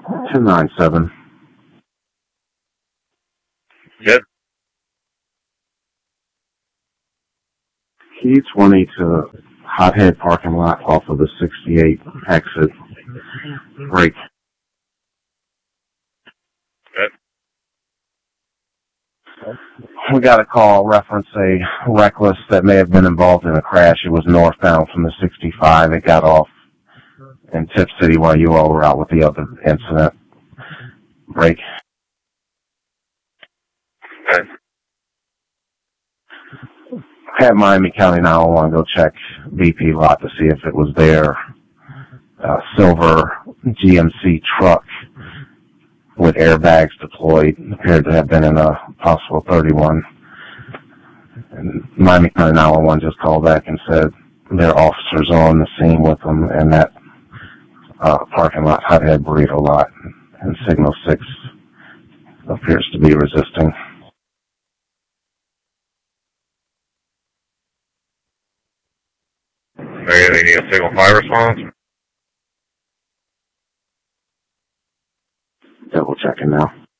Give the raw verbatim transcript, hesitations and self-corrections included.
two nine seven. Good. Key twenty to Hothead parking lot off of the sixty-eight exit. Break. Good. We got a call reference a reckless that may have been involved in a crash. It was northbound from the sixty-five. It got off in Tip City while you all were out with the other incident. Break. Good. Had Miami County nine one one go check B P lot to see if it was their uh, silver G M C truck with airbags deployed. Appeared to have been in a possible thirty-one. And Miami County nine one one just called back and said their officers are on the scene with them, and that uh, parking lot, Hothead Burrito lot, and Signal six appears to be resisting. Okay, they need a signal five response. Double checking now.